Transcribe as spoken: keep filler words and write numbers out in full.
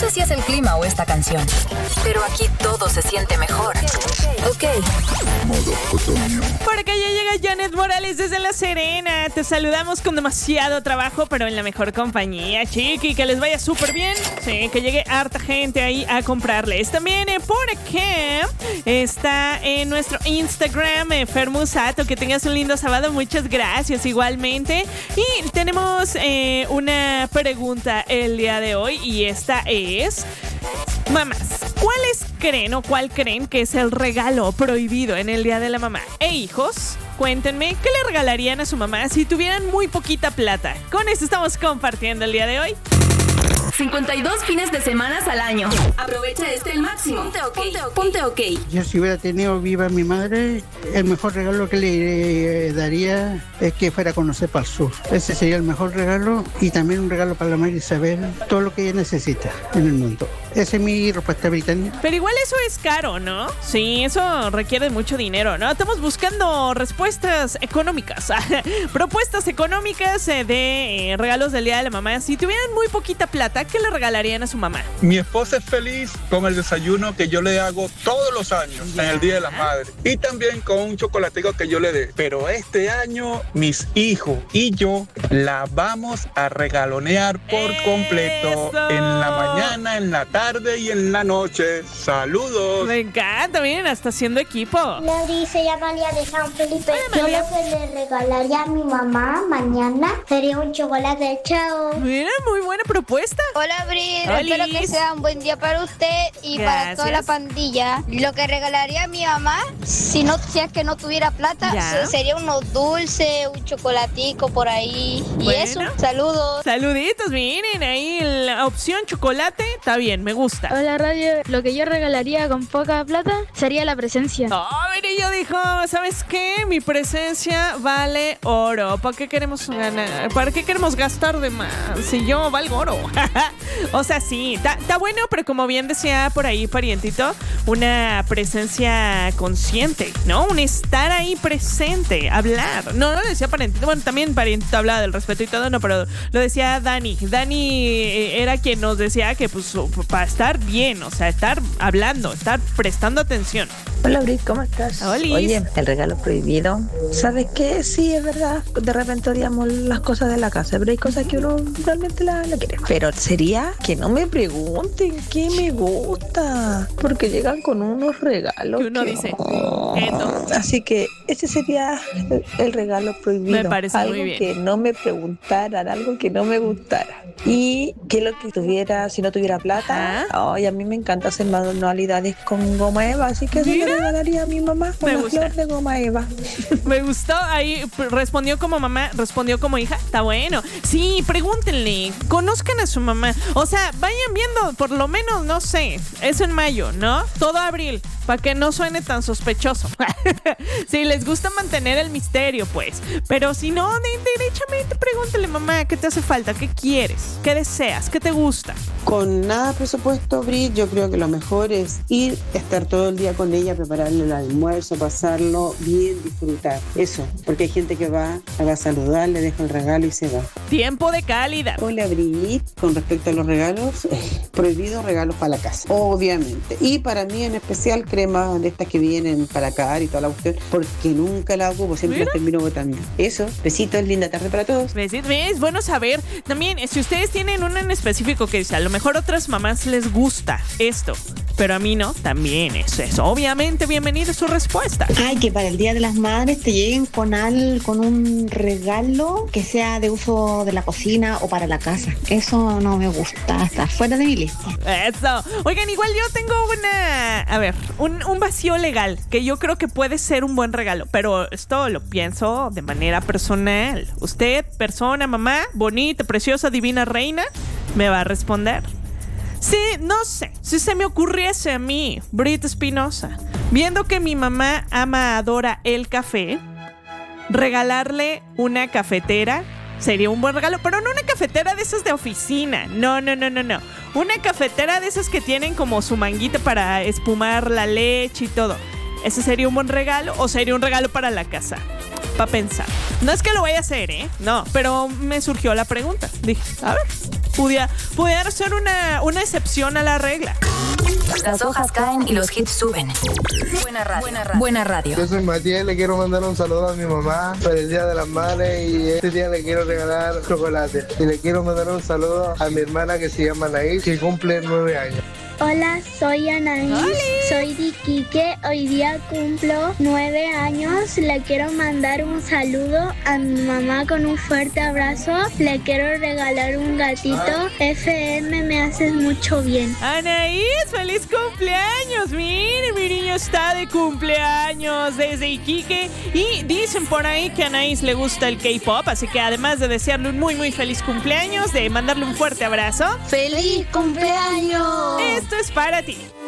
sé si es el clima o esta canción, pero aquí todo se siente mejor. Ok. Modo otoño. Por acá ya llega Janet Morales desde La Serena. Te saludamos con demasiado trabajo, pero en la mejor compañía, chiqui. Que les vaya súper bien. Sí, que llegue harta gente ahí a comprarles. También eh, por acá está en nuestro Instagram, eh, Fermusato. Que tengas un lindo sábado. Muchas gracias igualmente. Y tenemos eh, una pregunta el día de hoy. Y esta es... Mamás, ¿cuáles creen o cuál creen que es el regalo prohibido en el Día de la Mamá? E hijos, cuéntenme, ¿qué le regalarían a su mamá si tuvieran muy poquita plata? Con eso estamos compartiendo el día de hoy. cincuenta y dos fines de semana al año. Aprovecha este el máximo. Ponte ok. Ponte ok. Ponte okay. Yo si hubiera tenido viva a mi madre, el mejor regalo que le eh, daría es que fuera a conocer para el sur. Ese sería el mejor regalo y también un regalo para la madre Isabel, todo lo que ella necesita en el mundo. Esa es mi respuesta, Brittany. Pero igual eso es caro, ¿no? Sí, eso requiere mucho dinero, ¿no? Estamos buscando respuestas económicas, propuestas económicas eh, de eh, regalos del Día de la Mamá. Si tuvieran muy poquita plata, ¿qué le regalarían a su mamá? Mi esposa es feliz con el desayuno que yo le hago todos los años en el Día de la Madre. Y también con un chocolatico que yo le dé. Pero este año, mis hijos y yo la vamos a regalonear por ¡Eso! completo. En la mañana, en la tarde y en la noche. ¡Saludos! Me encanta, miren, hasta haciendo equipo. Lori, se llama María de San Felipe. Hola, Yo María. lo que le regalaría a mi mamá mañana sería un chocolate. Chao. Miren, muy buena propuesta. Hola, Bri, Olis. espero que sea un buen día para usted y para toda la Gracias. pandilla. Lo que regalaría a mi mamá, si no si es que no tuviera plata, Ya. sería unos dulces, un chocolatico por ahí. Bueno. Y eso, saludos. Saluditos, miren, ahí la opción chocolate, está bien, me gusta. Hola radio, lo que yo regalaría con poca plata sería la presencia. Oh, mire, yo dijo, ¿sabes qué? Mi presencia vale oro. ¿Para qué queremos ganar? ¿Para qué queremos gastar de más? Si yo valgo oro. O sea, sí, está bueno, pero como bien decía por ahí, parientito, una presencia consciente, ¿no? Un estar ahí presente, hablar. No, no lo decía parientito, bueno, también parientito hablaba del respeto y todo, no, pero lo decía Dani. Dani eh, era quien nos decía que, pues, para estar bien, o sea, estar hablando, estar prestando atención. Hola, Brit, ¿cómo estás? Olis. Oye, el regalo prohibido. ¿Sabes qué? Sí, es verdad. De repente odiamos las cosas de la casa, pero hay cosas que uno realmente la, la quiere. Pero sería que no me pregunten qué me gusta, porque llegan con unos regalos Que uno que- dice, Oh. esto. Así que ese sería el, el regalo prohibido. Me parece algo muy bien. que no me preguntaran, algo que no me gustara. Y que lo que tuviera, si no tuviera plata, ay, a mí me encanta hacer manualidades con goma eva, así que eso le Mira. regalaría a mi mamá Me una gusta. flor de goma eva. Me gustó, ahí respondió como mamá, respondió como hija, está bueno. Sí, pregúntenle, conozcan a su mamá. O sea, vayan viendo, por lo menos, no sé, es en mayo, ¿no? Todo abril, para que no suene tan sospechoso. Si les gusta mantener el misterio, pues. Pero si no, de, derechamente pregúntale, mamá, ¿qué te hace falta? ¿Qué quieres? ¿Qué deseas? ¿Qué te gusta? Con nada presupuesto, Brit, yo creo que lo mejor es ir, estar todo el día con ella, prepararle el almuerzo, pasarlo bien, disfrutar. Eso, porque hay gente que va, la va a saludar, le deja el regalo y se va. Tiempo de calidad. Hola, Brit, con respecto a los regalos, eh, prohibido regalos para la casa, obviamente. Y para mí en especial cremas de estas que vienen para cagar y toda la cuestión, porque nunca la ocupo, siempre Mira. las termino botando. Eso, besitos, linda tarde para todos. ¿Ves? Es bueno saber. También, eh, si ustedes tienen una en específico que dice, a lo mejor otras mamás les gusta esto, pero a mí no, también es eso. Obviamente, bienvenida su respuesta. Ay, que para el Día de las Madres te lleguen con al, con un regalo que sea de uso de la cocina o para la casa. Eso no me gusta, está fuera de mi lista. Eso. Oigan, igual yo tengo una, a ver, un, un vacío legal que yo creo que puede ser un buen regalo, pero esto lo pienso de manera personal. Usted, persona, mamá, bonita, preciosa, divina reina, me va a responder. Sí, no sé, si se me ocurriese a mí, Brit Espinosa, viendo que mi mamá ama, adora el café, regalarle una cafetera sería un buen regalo, pero no una cafetera de esas de oficina, no, no, no, no, no, una cafetera de esas que tienen como su manguita para espumar la leche y todo. ¿Ese sería un buen regalo o sería un regalo para la casa? Para pensar. No es que lo vaya a hacer, ¿eh? No, pero me surgió la pregunta. Dije, a ver, pudiera, pudiera ser una, una excepción a la regla. Las hojas caen y los hits suben. Buena radio. Buena radio. Buena radio. Yo soy Matías, le quiero mandar un saludo a mi mamá por el Día de las Madres y este día le quiero regalar chocolate. Y le quiero mandar un saludo a mi hermana que se llama Anaís, que cumple nueve años. Hola, soy Anaís, ¡Oli! Soy de Iquique, hoy día cumplo nueve años, le quiero mandar un saludo a mi mamá con un fuerte abrazo, le quiero regalar un gatito, F M me haces mucho bien. Anaís, feliz cumpleaños, mire, mi niño está de cumpleaños desde Iquique y dicen por ahí que a Anaís le gusta el K-pop, así que además de desearle un muy muy feliz cumpleaños, de mandarle un fuerte abrazo. ¡Feliz cumpleaños! Esto es para ti.